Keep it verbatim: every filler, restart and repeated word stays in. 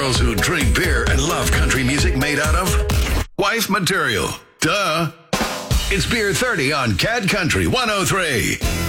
girls who drink beer and love country music made out of wife material. Duh. It's Beer thirty on Cat Country one oh three.